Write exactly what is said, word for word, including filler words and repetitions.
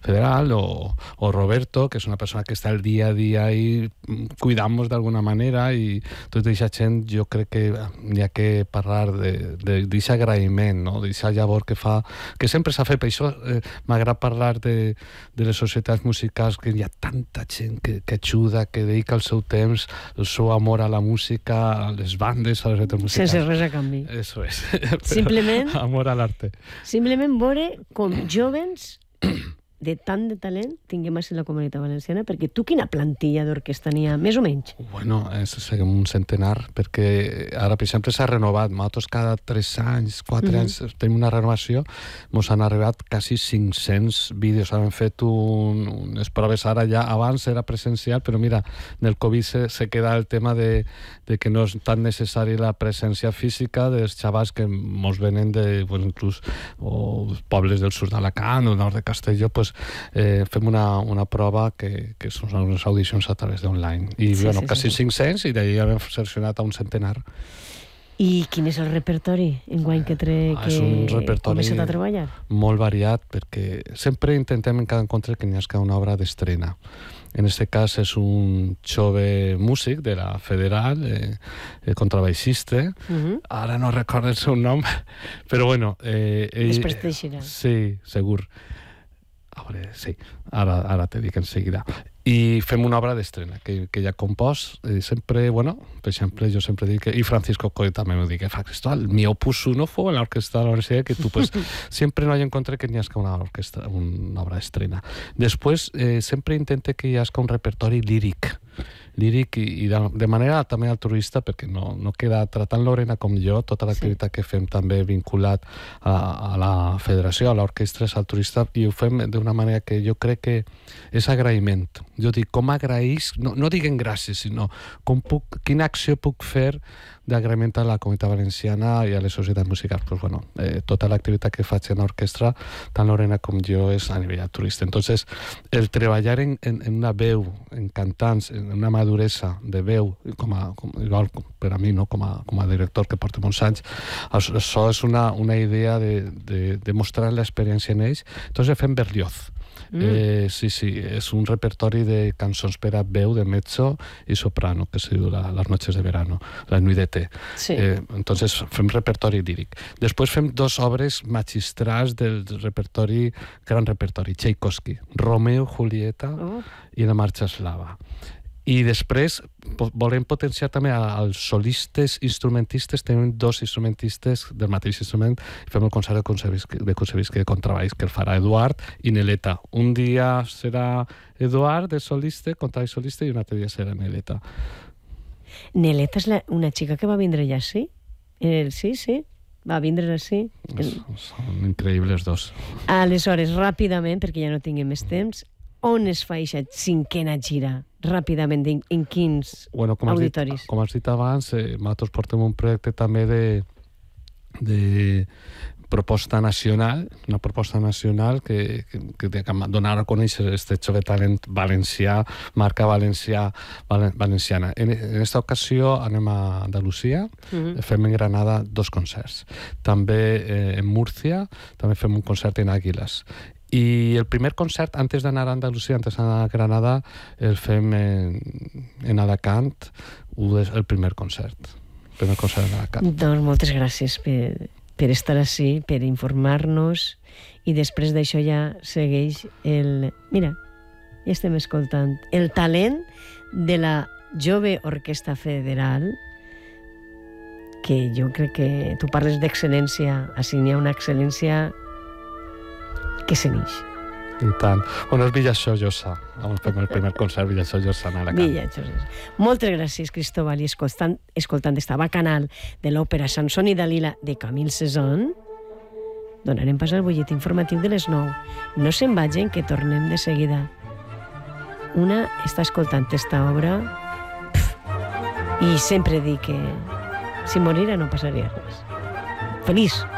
Federal, o, o Roberto, que és una persona que està el dia a dia i cuidant-nos d'alguna manera, i tota aquesta gent jo crec que hi ha que parlar d'aquest agraïment, no? D'aquesta llavor que fa, que sempre s'ha fet. Per això eh, m'agrada parlar de, de les societats musicals, que hi ha tanta gent que, que ajuda, que dedica el seu temps, el seu amor a la música, a les bandes, a les societats musicals. Sense res a canvi. Eso és. Simplement... Amor a l'arte. Simplement veure com jóvens de tant de talent tinguem així la Comunitat Valenciana, perquè tu quina plantilla d'orquestra n'hi ha, més o menys? Bueno, és un centenar, perquè ara, per exemple, s'ha renovat. Nosaltres cada tres anys, quatre anys, uh-huh. tenim una renovació. Ens han arribat quasi cinc-cents vídeos. Hem fet un, unes proves ara ja. Abans era presencial, però mira, en el Covid se, se queda el tema de, de que no és tan necessari la presència física dels xavals que mos venen de, pues, inclús, o pobles del sud d'Alacant o nord de Castelló, pues, Eh, fem una, una prova que, que són unes audicions a través d'online. I, sí, bueno, sí, quasi sí. cinc-cents, i d'ahir ja hem seleccionat a un centenar. I quin és el repertori enguany que, tre... ah, que començat a treballar? Molt variat, perquè sempre intentem en cada encontre que n'hi hagi una obra d'estrena. En aquest cas és un jove músic de la Federal, eh, eh, contrabaixista. Uh-huh. Ara no recordo el seu nom, però bueno... Eh, ell... Després t'eixirà. Sí, segur. A veure, sí, ara, ara te dic en seguida. I fem una obra d'estrena que, que ja ha compost, eh, sempre, bueno, per exemple, jo sempre dic, que, i Francisco Coy també m'ho dic, que fa Cristóbal, mi opus uno fue en l'orquestra de la universitat, que tu, pues, sempre no hi encontré que n'hi hagi una orquestra, una obra d'estrena. Després, eh, sempre intente que hi hagi un repertori líric, líric i, i de, de manera també altruista, perquè no, no queda, tratant Lorena com jo, tota l'activitat sí. que fem també vinculat a, a la federació, a l'orquestra és altruista, i ho fem d'una manera que jo crec que és agraïment. Jo dic, com agraïs, no, no diguem gràcies, sinó com puc, quina acció puc fer d'agraïment a la Comunitat Valenciana i a les societats musicals. Pues, bueno, eh, tota l'activitat que faig en l'orquestra, tant Lorena com jo, és a nivell altruista. Entonces, el treballar en, en, en una veu, en cantants, en una maduresa de veu, com a, com, igual per a mi, no? com, a, com a director que porta molts anys, això és una, una idea de, de, de mostrar l'experiència en ells. Entonces, fem Berlioz. Mm. Eh, sí, sí, és un repertori de cançons per a veu de mezzo i soprano, que se diu la, Las noches de verano, la nuit d'été. Sí. Eh, entonces fem repertori líric. Després fem dos obres magistrals del repertori, gran repertori, Tchaikovsky, Romeo, Julieta oh. i la marxa eslava. I després volem potenciar també als solistes instrumentistes. Tenim dos instrumentistes del mateix instrument. Fem el concert de Koussevitzky de, de contrabaix, que el farà Eduard i Neleta. Un dia serà Eduard de solista, contrabaix solista, i un altre dia serà Neleta. Neleta és la, una xica que va vindre ja, sí? Eh, sí, sí. Va vindre així. Són increïbles dos. Aleshores, ràpidament, perquè ja no tinguem més temps, on es fa aquesta cinquena gira? Ràpidament, en, en quins bueno, com auditoris? Dit, com has dit abans, eh, nosaltres portem un projecte també de, de proposta nacional, una proposta nacional que, que, que donar a conèixer aquest jove talent valencià, marca valencià, valenciana. En, en aquesta ocasió anem a Andalusia, uh-huh. fem en Granada dos concerts. També eh, en Múrcia, també fem un concert en Àguiles. I el primer concert, antes d'anar a Andalusia, antes d'anar a Granada, el fem en, en Alacant, el primer concert. El primer concert en Alacant. Doncs moltes gràcies per, per estar així, per informar-nos, i després d'això ja segueix el... Mira, ja estem escoltant el talent de la jove Orquestra Federal, que jo crec que tu parles d'excel·lència, així n'hi ha una excel·lència que se neix. I tant. Bueno, és Villassó Llosa. Vamos a el primer concert, Villassó Llosa en Alacant. Villassó Llosa. Moltes gràcies, Cristóbal. I escoltant, escoltant esta bacanal de l'òpera Sansón i Dalila de Camille Saint-Saëns, donarem pas al butlletí informatiu de les nou. No se'n vagin, que tornem de seguida. Una està escoltant esta obra pf, i sempre dic que si morira no passaria res. Feliç!